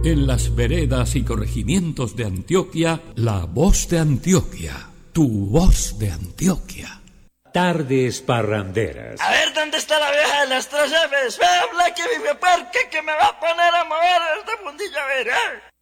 En las veredas y corregimientos de Antioquia, la voz de Antioquia, tu voz de Antioquia. Tardes parranderas. A ver, ¿dónde está la vieja de las tres Fs? Ve, habla que vive parque, que me va a poner a mover esta fundilla, a ver,